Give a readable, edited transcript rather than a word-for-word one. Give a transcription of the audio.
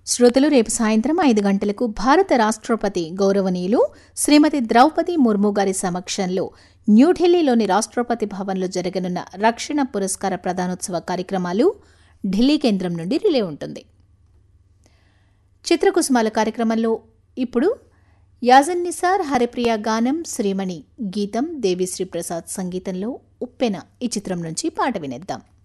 శ్రోతలు రేపు సాయంత్రం 5 గంటలకు భారత రాష్ట్రపతి గౌరవనీయులు శ్రీమతి ద్రౌపది ముర్ము గారి సమక్షంలో న్యూఢిల్లీలోని రాష్ట్రపతి భవన్లో జరగనున్న రక్షణ పురస్కార ప్రదానోత్సవ కార్యక్రమాలు ఢిల్లీ కేంద్రం నుండి రిలే ఉంటుంది. చిత్రకుసుమాల కార్యక్రమంలో ఇప్పుడు యాజన్ నిసార్ హరిప్రియ గానం శ్రీమణి గీతం దేవిశ్రీ ప్రసాద్ సంగీతంలో ఉప్పెన ఈ చిత్రం నుంచి పాట వినేద్దాం.